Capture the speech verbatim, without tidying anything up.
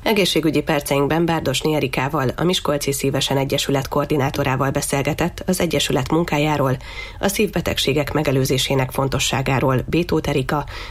Egészségügyi perceinkben Bárdosné Erikával, a Miskolci Szívesen Egyesület koordinátorával beszélgetett az Egyesület munkájáról, a szívbetegségek megelőzésének fontosságáról Bétóth Erika,